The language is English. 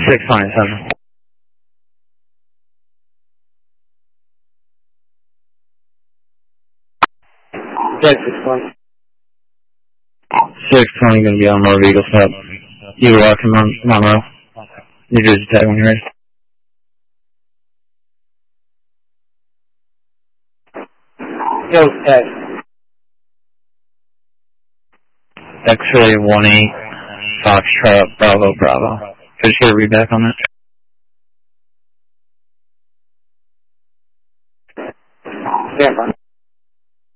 627. Tag 620. 620 going to be on Motor Vehicle Stop. Eagle Rock in Monroe. New Jersey tag when you're ready. Yo, tag. X-ray 18 Foxtrot Bravo Bravo. Could you get a read back on that? Stand by.